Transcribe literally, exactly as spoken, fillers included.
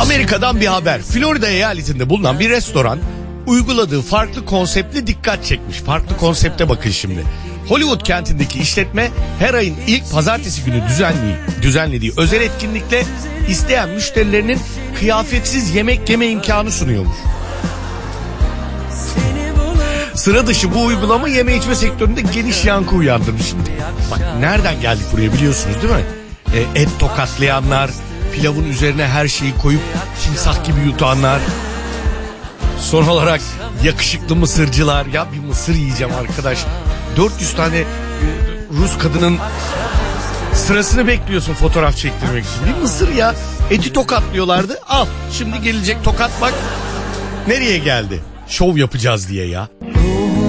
Amerika'dan bir haber. Florida eyaletinde bulunan bir restoran uyguladığı farklı konseptle dikkat çekmiş. Farklı konsepte bakın şimdi. Hollywood kentindeki işletme her ayın ilk pazartesi günü düzenli, düzenlediği özel etkinlikle isteyen müşterilerinin kıyafetsiz yemek yeme imkanı sunuyormuş. Sıra dışı bu uygulama yeme içme sektöründe geniş yankı uyandırmış. Şimdi bak nereden geldik buraya biliyorsunuz değil mi? E, et tokatlayanlar, pilavın üzerine her şeyi koyup timsah gibi yutanlar. Son olarak yakışıklı mısırcılar. Ya bir mısır yiyeceğim arkadaş. dört yüz tane e, Rus kadının sırasını bekliyorsun fotoğraf çektirmek için. Bir mısır ya. Eti tokatlıyorlardı. Al şimdi gelecek tokat bak. Nereye geldi? Şov yapacağız diye ya.